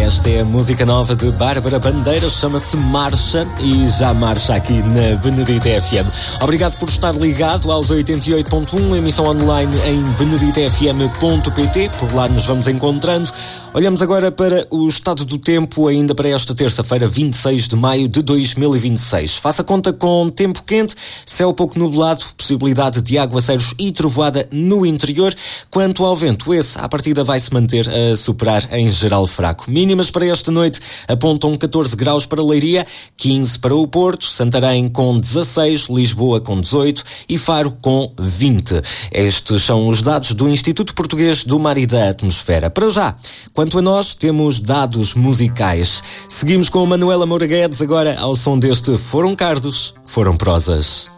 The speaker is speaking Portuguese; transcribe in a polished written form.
Esta é a música nova de Bárbara Bandeira, chama-se Marcha e já marcha aqui na Benedita FM. Obrigado por estar ligado aos 88.1, emissão online em beneditafm.pt, por lá nos vamos encontrando. Olhamos agora para o estado do tempo ainda para esta terça-feira, 26 de maio de 2026. Faça conta com tempo quente, céu pouco nublado, possibilidade de aguaceiros e trovoada no interior. Quanto ao vento, esse à partida vai se manter a superar em geral fraco. Mínimas para esta noite apontam 14 graus para Leiria, 15 para o Porto, Santarém com 16, Lisboa com 18 e Faro com 20. Estes são os dados do Instituto Português do Mar e da Atmosfera. Para já, quanto a nós, temos dados musicais. Seguimos com a Manuela Moura Guedes agora ao som deste Foram Cardos, Foram Prosas.